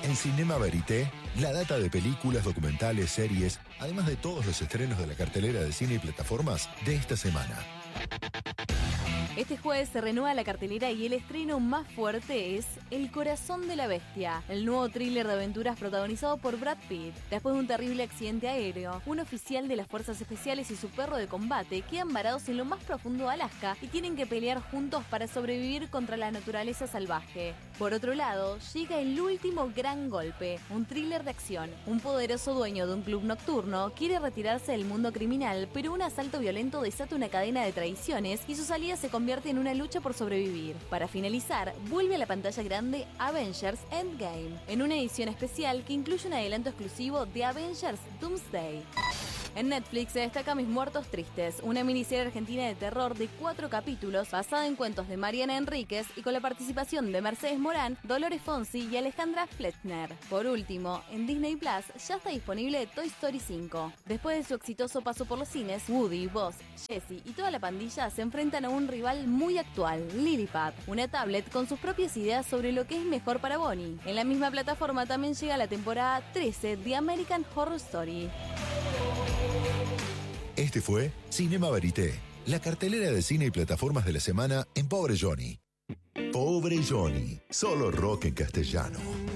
En Cinema Verité, la data de películas, documentales, series, además de todos los estrenos de la cartelera de cine y plataformas de esta semana. Este jueves se renueva la cartelera y el estreno más fuerte es El corazón de la bestia, el nuevo thriller de aventuras protagonizado por Brad Pitt. Después de un terrible accidente aéreo, un oficial de las fuerzas especiales y su perro de combate quedan varados en lo más profundo de Alaska y tienen que pelear juntos para sobrevivir contra la naturaleza salvaje. Por otro lado, llega El último gran golpe, un thriller de acción. Un poderoso dueño de un club nocturno quiere retirarse del mundo criminal, pero un asalto violento desata una cadena de traiciones y su salida se convierte en una lucha por sobrevivir. Para finalizar, vuelve a la pantalla grande Avengers Endgame, en una edición especial que incluye un adelanto exclusivo de Avengers Doomsday. En Netflix se destaca Mis Muertos Tristes, una miniserie argentina de terror de 4 capítulos basada en cuentos de Mariana Enríquez y con la participación de Mercedes Morán, Dolores Fonsi y Alejandra Flettner. Por último, en Disney Plus ya está disponible Toy Story 5. Después de su exitoso paso por los cines, Woody, Buzz, Jessie y toda la pandilla se enfrentan a un rival muy actual, Lilliput, una tablet con sus propias ideas sobre lo que es mejor para Bonnie. En la misma plataforma también llega la temporada 13 de American Horror Story. Este fue Cinema Verité, la cartelera de cine y plataformas de la semana en Pobre Johnny. Pobre Johnny, solo rock en castellano.